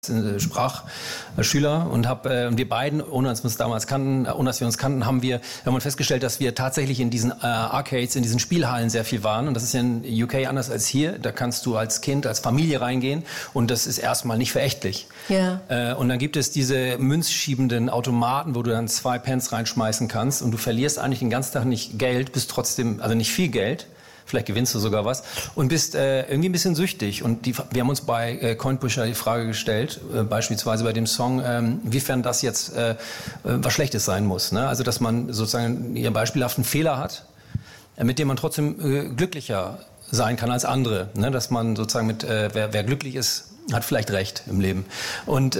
Sprachschüler und wir beiden, ohne dass wir uns kannten, haben wir festgestellt, dass wir tatsächlich in diesen Arcades, in diesen Spielhallen sehr viel waren. Und das ist ja in UK anders als hier. Da kannst du als Kind, als Familie reingehen und das ist erstmal nicht verächtlich. Ja. Und dann gibt es diese münzschiebenden Automaten, wo du dann 2 Pence reinschmeißen kannst und du verlierst eigentlich den ganzen Tag nicht Geld, bist trotzdem, also nicht viel Geld. Vielleicht gewinnst du sogar was und bist irgendwie ein bisschen süchtig. Und wir haben uns bei Coinpusher die Frage gestellt, beispielsweise bei dem Song, inwiefern das jetzt was Schlechtes sein muss. Ne? Also dass man sozusagen einen beispielhaften Fehler hat, mit dem man trotzdem glücklicher sein kann als andere. Ne? Dass man sozusagen wer glücklich ist, hat vielleicht recht im Leben. Und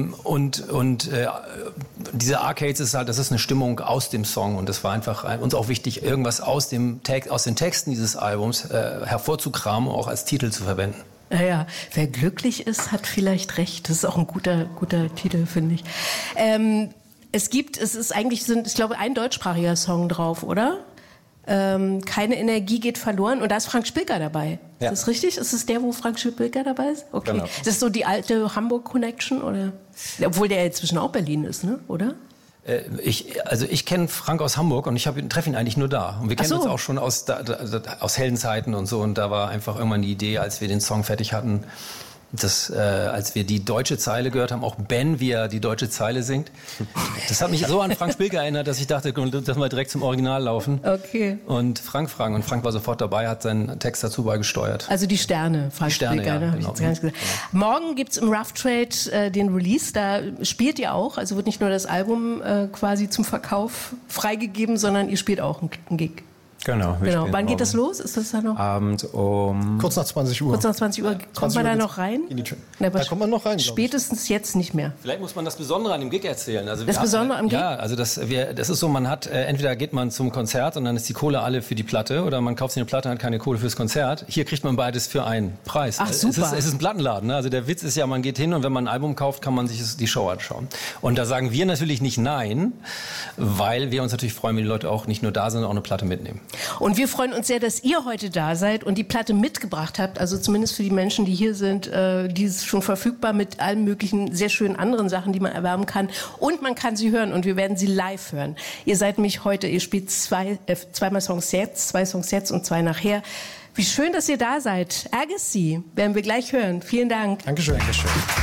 diese Arcades das ist eine Stimmung aus dem Song und das war einfach uns auch wichtig, irgendwas aus den Texten dieses Albums hervorzukramen, auch als Titel zu verwenden. Naja, wer glücklich ist, hat vielleicht recht. Das ist auch ein guter Titel, finde ich. Ich glaube, ein deutschsprachiger Song drauf, oder? Keine Energie geht verloren. Und da ist Frank Spilker dabei. Ja. Ist das richtig? Ist es der, wo Frank Spilker dabei ist? Okay. Genau. Ist das so die alte Hamburg-Connection? Oder? Obwohl der inzwischen auch Berlin ist, ne? Oder? Ich kenne Frank aus Hamburg und ich treffe ihn eigentlich nur da. Und wir kennen uns auch schon aus Heldenzeiten und so. Und da war einfach irgendwann die Idee, als wir den Song fertig hatten, als wir die deutsche Zeile gehört haben, auch Ben, wie er die deutsche Zeile singt. Das hat mich so an Frank Spilker erinnert, dass ich dachte, dass wir direkt zum Original laufen. Okay. Und Frank fragen. Und Frank war sofort dabei, hat seinen Text dazu beigesteuert. Also die Sterne, Frank Spilker, ja, ne? Genau. Morgen gibt's im Rough Trade den Release, da spielt ihr auch. Also wird nicht nur das Album quasi zum Verkauf freigegeben, sondern ihr spielt auch einen Gig. Genau. Wann geht das los? Ist das da noch? Abend um... Kurz nach 20 Uhr. Kurz nach 20 Uhr. Kommt man da noch rein? Da kommt man noch rein. Spätestens jetzt nicht mehr. Vielleicht muss man das Besondere an dem Gig erzählen. Also das Besondere am Gig? Ja, also das ist so, man hat, entweder geht man zum Konzert und dann ist die Kohle alle für die Platte oder man kauft sich eine Platte und hat keine Kohle fürs Konzert. Hier kriegt man beides für einen Preis. Ach, super. Es ist ein Plattenladen. Ne? Also der Witz ist ja, man geht hin und wenn man ein Album kauft, kann man sich die Show anschauen. Und da sagen wir natürlich nicht nein, weil wir uns natürlich freuen, wenn die Leute auch nicht nur da sind, sondern auch eine Platte mitnehmen. Und wir freuen uns sehr, dass ihr heute da seid und die Platte mitgebracht habt. Also zumindest für die Menschen, die hier sind, die ist schon verfügbar mit allen möglichen sehr schönen anderen Sachen, die man erwerben kann. Und man kann sie hören und wir werden sie live hören. Ihr seid nämlich heute, ihr spielt zweimal Songs jetzt, 2 Songs jetzt und 2 nachher. Wie schön, dass ihr da seid. Agassi werden wir gleich hören. Vielen Dank. Dankeschön.